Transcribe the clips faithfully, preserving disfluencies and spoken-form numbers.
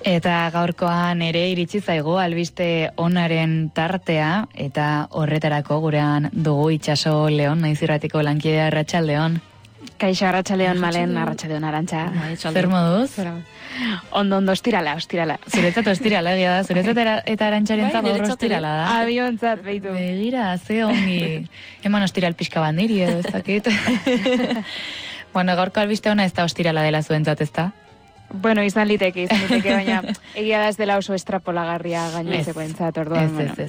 Eta gaurkoan ere iritsi zaigu albiste onaren tartea, eta horretarako gurean dugu Itxaso Leon, naiz irratiko lankidea Arratsaldeon. Kaixo Arratsaldeon Malen, Arratsaldeon Arantxa. Zer moduz? Ondo, ondo, ostirala, ostirala. Zuretzat ostirala egia da, zuretzat eta Arantxarentzat gaur ostirala da. Abiontzat, behitu. Begira, ze ongi. Eman ostiral pixka bandiri edo, ez dakit. Bueno, gaurko albiste ona ez da ostirala dela zuentzat, ez da? Bueno, izan liteke, izan liteke, baina egia da ez dela oso estrapolagarria gainontzeko entzat, orduan. Ez, ez,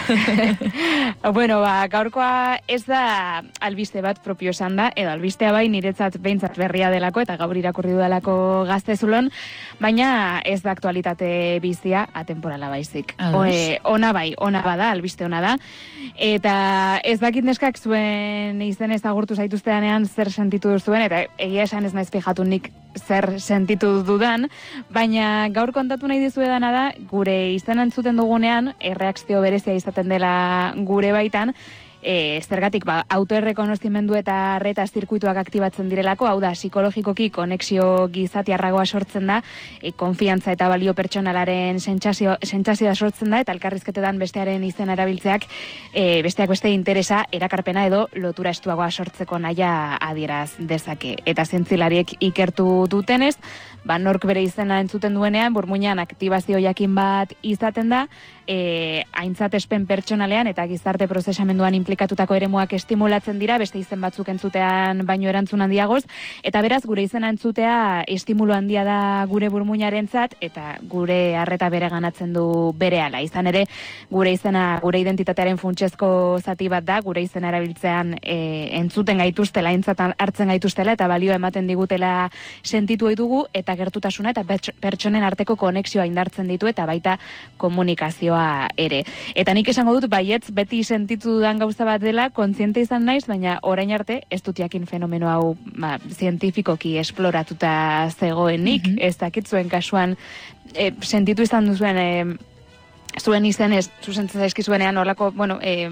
ez. Bueno, ba, gaurkoa ez da albiste bat propio esan da, edo albistea bai niretzat behintzat berria delako, eta gaur irakurri dudalako Gaztezulon, baina ez da aktualitate bizia, atemporala baizik. Oe, ona bai, ona bada, albiste ona da, eta ez dakit neskak zuen izen ez agurtu zaituzteanean zer sentitu duzuen, eta egia esan ez naiz fijatu nik zer sentitu dudan, baina gaur kontatu nahi dizuedana da, gure izan entzuten dugunean, erreakzio berezia izaten dela gure baitan, e, zergatik, ba, autoerrekonozimendu eta arreta zirkuituak aktibatzen direlako, hau da, psikologikoki konexio gizatiarragoa sortzen da, e, konfiantza eta balio pertsonalaren sentsazio, sentsazioa sortzen da, eta elkarrizketetan bestearen izena erabiltzeak, e, besteak beste interesa, erakarpena edo lotura estuagoa sortzeko nahia adieraz dezake. Eta zientzilariek ikertu dutenez, ba, nork bere izena entzuten duenean, burmuinean aktibazio jakin bat izaten da, e, aintzatespen pertsonalean eta gizarte prozesamenduan implikatutako eremuak estimulatzen dira, beste izen batzuk entzutean baino erantzun handiagoz, eta beraz gure izena entzutea estimulo handia da gure burmuinarentzat, eta gure arreta bere ganatzen du berehala. Izan ere, gure izena, gure identitatearen funtsezko zati bat da, gure izena erabiltzean e, entzuten gaituztela, aintzat hartzen gaituztela, eta balio ematen digutela sentitu ohi dugu, eta gertutasuna eta pertsonen arteko konexioa indartzen ditu, eta baita komunikazioa ere. Eta nik esango dut, baietz beti sentitu dudan gauza bat dela, kontziente izan naiz, baina orain arte ez dut jakin fenomeno hau ba, zientifikoki esploratuta zegoenik, mm-hmm. Ez dakit zuen kasuan e, sentitu izan duzuen e, zuen izenez, zuzentzen zaizkizuenean olako, bueno, e,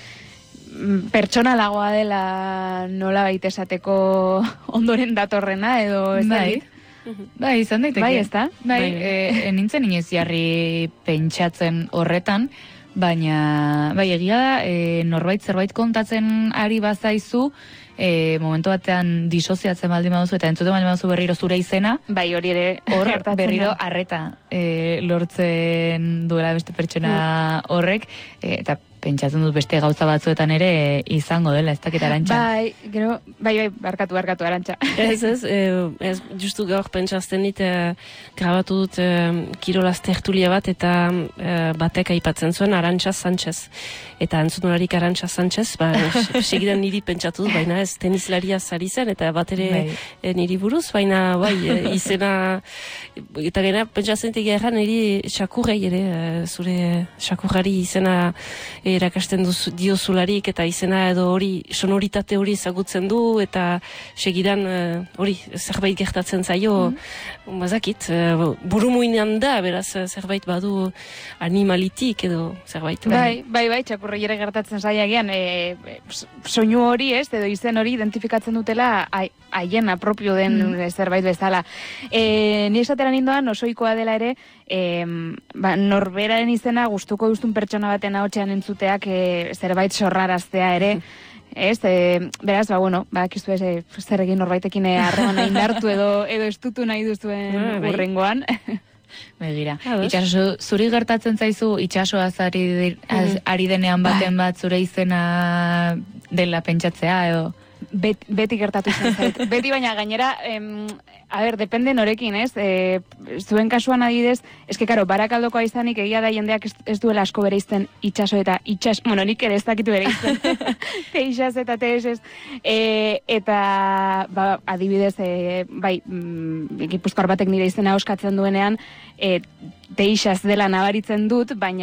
pertsonalagoa dela nola baita esateko ondoren datorrena edo ez dakit. Bai, izan daiteke. Bai, ez da? Bai, e, nintzen inoiz jarri pentsatzen horretan, baina, bai, egia da, e, norbait zerbait kontatzen ari bazaizu, e, momentu batean disoziatzen baldin baduzu, eta entzuten baldin baduzu berriro zure izena, bai, hori ere hor berriro arreta e, lortzen duela beste pertsona horrek, e, eta pentsatzen dut beste gauza batzuetan ere izango dela, ez dakit Arantxa. Bai, gero, bai, bai, barkatu, barkatu, Arantxa. Ez, ez, ez, justu gaur pentsazten dit, e, grabatu dut e, kirolaz tertulia bat, eta e, batek aipatzen zuen Arantxa Sánchez. Eta entzunolarik Arantxa Sánchez, ba, segidan niri pentsatu dut, baina ez tenizlaria zari zen, eta bat ere bai. e, niri buruz, baina bai, e, izena, eta gena pentsatzen dut egeran niri xakurrei ere, e, zure xakurrari izena erakasten diozularik, eta izena edo hori, sonoritate hori ezagutzen du, eta segidan hori zerbait gertatzen zaio, mm. bazakit, burumuinean da, beraz zerbait badu animalitik edo zerbait. Bai, bai, bai, txakurrei ere gertatzen zaiagian, e, soinu hori ez, edo izen hori identifikatzen dutela haien apropio den mm. zerbait bezala. E, ni esatera nindoan, osoikoa dela ere, e, ba, norberaren izena gustuko duztun pertsona baten ahotsean entzuteak e, zerbait sorraraztea ere, ez, e, beraz, ba, bueno, ba, kizu ez, e, zer egin norbaitekin harremana indartu edo, edo estutu nahi duzuen urrengoan. Begira, Itxaso, zuri gertatzen zaizu itxasoaz ari, ari denean baten bat zure izena dela pentsatzea edo? Bet, beti gertatu izan zait. Beti baina gainera, em, a ber, depende norekin, ez? E, zuen kasuan adidez, eske, karo, barakaldokoa izanik egia da jendeak ez, ez duela asko bere izten itxaso eta itxas, bueno, nik ere ez dakitu bere izten. Teixas eta teixas. E, eta, ba, adibidez, e, bai, mm, Gipuzkoar batek nire izena oskatzen duenean, e, teixas dela nabaritzen dut, baina